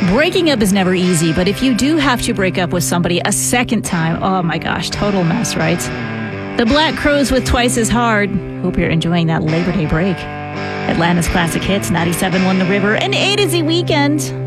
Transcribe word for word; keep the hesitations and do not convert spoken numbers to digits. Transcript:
Breaking up is never easy, but if you do have to break up with somebody a second time, oh my gosh, total mess, right? The Black Crowes with Twice as Hard. Hope you're enjoying that Labor Day break. Atlanta's Classic Hits, ninety-seven point one The River, and A to Z Weekend.